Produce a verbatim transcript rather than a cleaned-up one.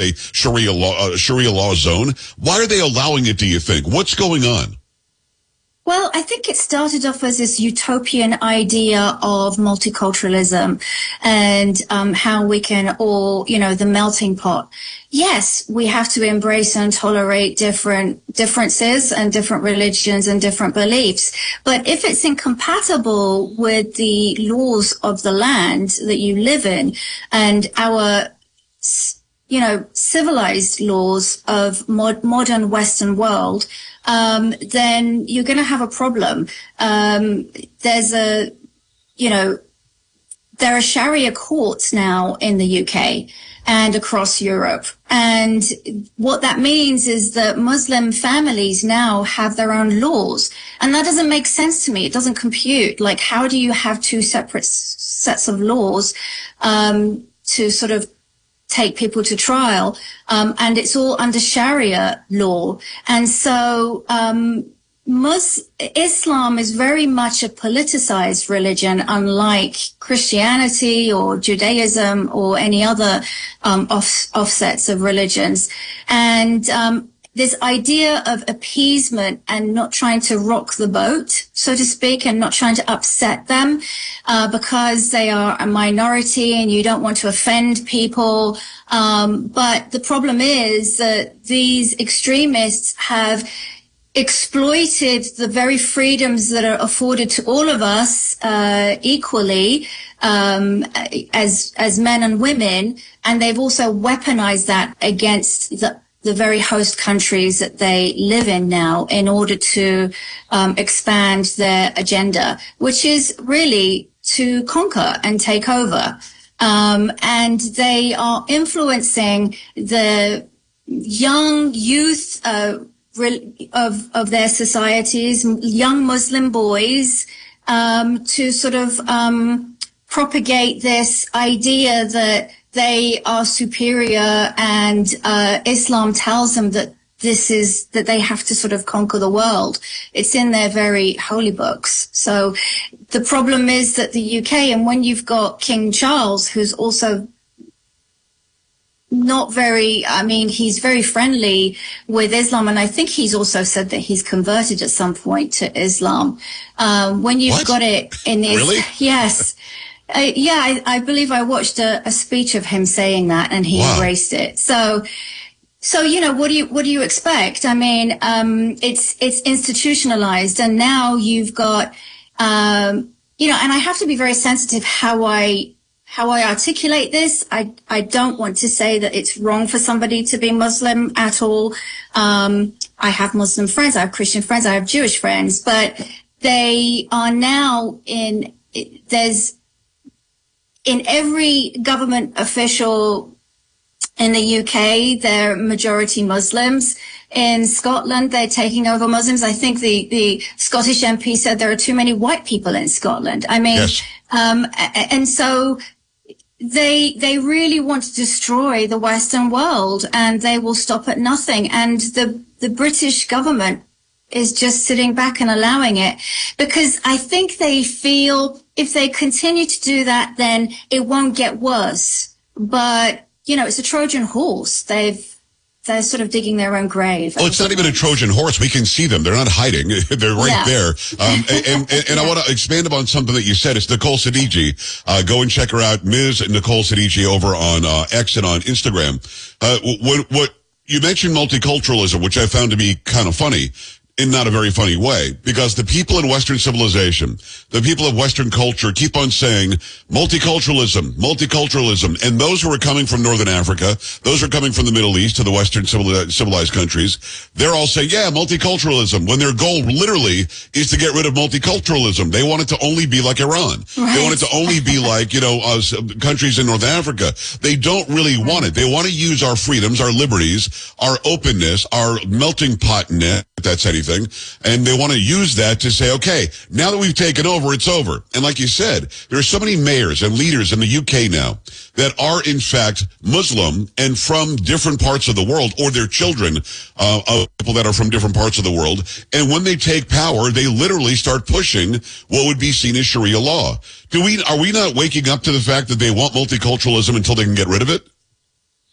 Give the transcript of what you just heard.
a Sharia law, uh, Sharia law zone. Why are they allowing it, do you think? What's going on? Well, I think it started off as this utopian idea of multiculturalism and um, how we can all, you know, the melting pot. Yes, we have to embrace and tolerate different differences and different religions and different beliefs. But if it's incompatible with the laws of the land that you live in and our, you know, civilized laws of mod- modern Western world, um, then you're going to have a problem. Um, there's a, you know, there are Sharia courts now in the U K and across Europe. And what that means is that Muslim families now have their own laws. And that doesn't make sense to me. It doesn't compute. Like, how do you have two separate s- sets of laws, um, to sort of take people to trial, um, and it's all under Sharia law. And so um, Mus- Islam is very much a politicized religion, unlike Christianity or Judaism or any other um, off- offsets of religions. And um, this idea of appeasement and not trying to rock the boat, so to speak, and not trying to upset them uh, because they are a minority and you don't want to offend people. Um, but the problem is that these extremists have exploited the very freedoms that are afforded to all of us uh, equally um, as as men and women, and they've also weaponized that against the the very host countries that they live in now in order to um, expand their agenda, which is really to conquer and take over. Um, and they are influencing the young youth uh, of of their societies, young Muslim boys, um, to sort of um, propagate this idea that they are superior, and uh, Islam tells them that this is, that they have to sort of conquer the world. It's in their very holy books. So the problem is that the U K, and when you've got King Charles, who's also not very, I mean, he's very friendly with Islam, and I think he's also said that he's converted at some point to Islam. Um, when you've What? got it in this, Really? Yes. Uh, yeah, I, I believe I watched a, a speech of him saying that, and he Wow. embraced it. So, so you know, what do you what do you expect? I mean, um, it's it's institutionalized, and now you've got, um, you know, and I have to be very sensitive how I how I articulate this. I I don't want to say that it's wrong for somebody to be Muslim at all. Um, I have Muslim friends, I have Christian friends, I have Jewish friends, but they are now in there's. In every government official in the U K, they're majority Muslims. In Scotland, they're taking over Muslims. I think the, the Scottish M P said there are too many white people in Scotland. I mean, Yes. um, and so they, they really want to destroy the Western world, and they will stop at nothing. And the, the British government is just sitting back and allowing it, because I think they feel if they continue to do that, then it won't get worse. But, you know, it's a Trojan horse. They've, they're sort of digging their own grave. Well, it's not even a Trojan horse. We can see them. They're not hiding. They're right Yeah. there. Um, and and, and Yeah. I want to expand upon something that you said. It's Nicole Siddiqui. Uh, go and check her out, Miz Nicole Siddiqui, over on uh, X and on Instagram. Uh, what, what you mentioned multiculturalism, which I found to be kind of funny. In not a very funny way, because the people in Western civilization, the people of Western culture keep on saying multiculturalism, multiculturalism. And those who are coming from Northern Africa, those who are coming from the Middle East to the Western civilized, civilized countries, they're all saying, yeah, multiculturalism, when their goal literally is to get rid of multiculturalism. They want it to only be like Iran. Right. They want it to only be like, you know, uh, countries in North Africa. They don't really want it. They want to use our freedoms, our liberties, our openness, our melting potness, if that's anything. And they want to use that to say, okay, now that we've taken over, it's over. And like you said, there are so many mayors and leaders in the U K now that are in fact Muslim and from different parts of the world, or their children uh, of people that are from different parts of the world. And when they take power, they literally start pushing what would be seen as Sharia law. Do we, are we not waking up to the fact that they want multiculturalism until they can get rid of it?